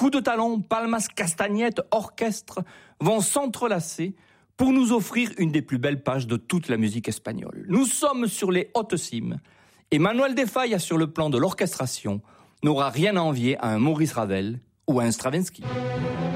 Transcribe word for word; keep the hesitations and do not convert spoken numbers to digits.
coups de talon, palmas, castagnettes, orchestres vont s'entrelacer pour nous offrir une des plus belles pages de toute la musique espagnole. Nous sommes sur les hautes cimes et Manuel de Falla, sur le plan de l'orchestration, n'aura rien à envier à un Maurice Ravel ou à un Stravinsky.